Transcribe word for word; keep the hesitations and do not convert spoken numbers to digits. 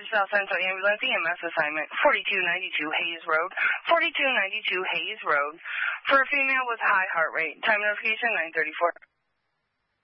South Central Ambulance E M S assignment, forty-two ninety-two Hayes Road, forty-two ninety-two Hayes Road, for a female with high heart rate. Time notification nine thirty-four.